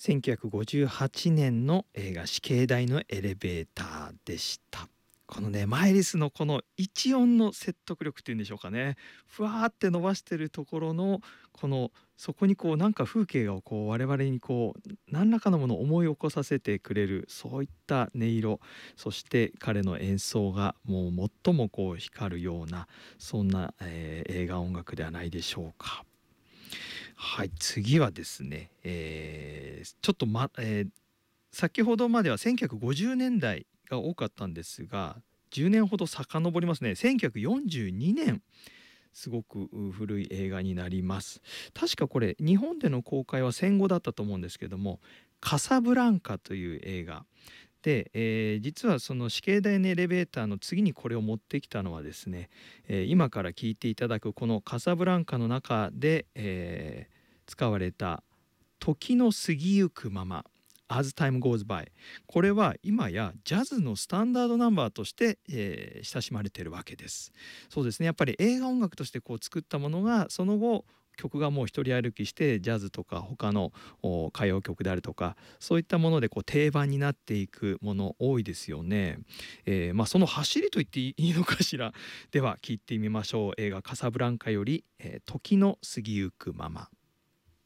1958年の映画「死刑台のエレベーター」でした。このねマイリスのこの一音の説得力っていうんでしょうかね、ふわーって伸ばしてるところのこのそこにこうなんか風景をこう我々にこう何らかのものを思い起こさせてくれる、そういった音色、そして彼の演奏がもう最もこう光るようなそんな、映画音楽ではないでしょうか。はい、次はですね、ちょっと先ほどまでは1950年代が多かったんですが、10年ほど遡りますね。1942年、すごく古い映画になります。確かこれ日本での公開は戦後だったと思うんですけども、カサブランカという映画で、実はその死刑台のエレベーターの次にこれを持ってきたのはですね、今から聞いていただくこのカサブランカの中で、使われた時の過ぎゆくまま As Time Goes By、 これは今やジャズのスタンダードナンバーとして、親しまれているわけです。そうですね、やっぱり映画音楽としてこう作ったものがその後曲がもう一人歩きしてジャズとか他の歌謡曲であるとかそういったものでこう定番になっていくもの多いですよね。その走りと言っていいのかしら。では聞いてみましょう。映画「カサブランカ」より「時の過ぎゆくまま」。